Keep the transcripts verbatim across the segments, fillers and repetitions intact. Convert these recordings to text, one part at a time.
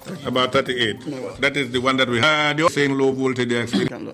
About thirty-eight. No. That is the one that we had. You're saying low voltage experience.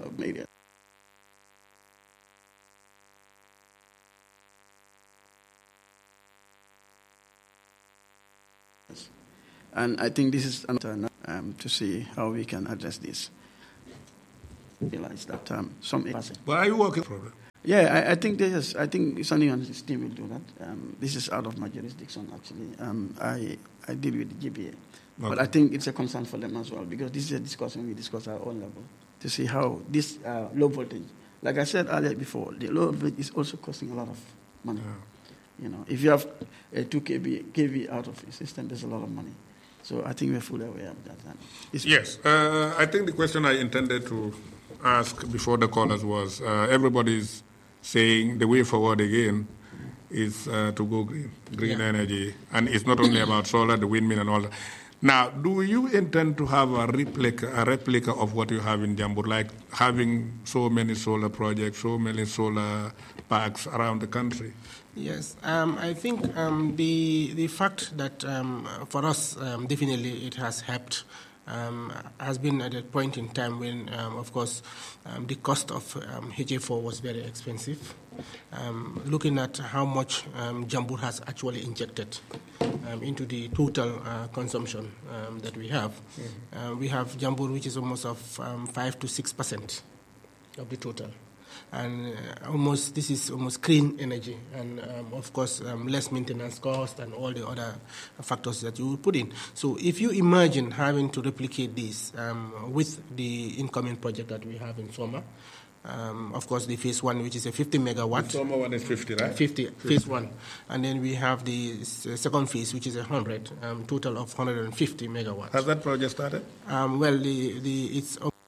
And I think this is another um, to see how we can address this. Realize that um, some. But are you working for it? Yeah, I, I think this is. I think Sunny and his team will do that. Um, this is out of my jurisdiction, actually. Um, I I deal with the G B A, okay. But I think it's a concern for them as well because this is a discussion we discuss at our own level to see how this uh, low voltage. Like I said earlier before, the low voltage is also costing a lot of money. Yeah. You know, if you have a two K V out of the system, there's a lot of money. So I think we're fully aware of that. It's yes, uh, I think the question I intended to ask before the callers was uh, everybody's saying the way forward again is uh, to go green, green yeah. energy. And it's not only about solar, the windmill and all that. Now, do you intend to have a replica, a replica of what you have in Jambur, like having so many solar projects, so many solar parks around the country? Yes, um, I think um, the the fact that um, for us, um, definitely it has helped Um, has been at a point in time when, um, of course, um, the cost of um, H A four was very expensive. Um, looking at how much um, Jambur has actually injected um, into the total uh, consumption um, that we have, mm-hmm. uh, we have Jambur, which is almost of um, five to six percent of the total. And uh, almost this is almost clean energy, and um, of course um, less maintenance cost and all the other factors that you would put in. So if you imagine having to replicate this um, with the incoming project that we have in Soma, um, of course the phase one, which is a fifty megawatt. The Soma one is fifty, right? fifty, fifty. Phase one, and then we have the second phase, which is a hundred, um, total of one hundred fifty megawatts. Has that project started? Um, well, the the it's.